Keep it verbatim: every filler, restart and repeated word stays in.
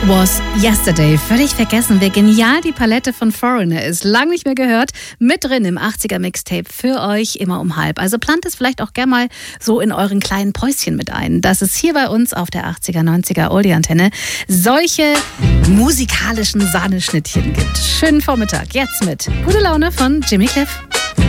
Was Yesterday. Völlig vergessen, wie genial die Palette von Foreigner ist. Lang nicht mehr gehört. Mit drin im achtziger Mixtape für euch immer um halb. Also plant es vielleicht auch gerne mal so in euren kleinen Päuschen mit ein, dass es hier bei uns auf der achtziger, neunziger Oldie-Antenne solche musikalischen Sahneschnittchen gibt. Schönen Vormittag. Jetzt mit Gute Laune von Jimmy Cliff.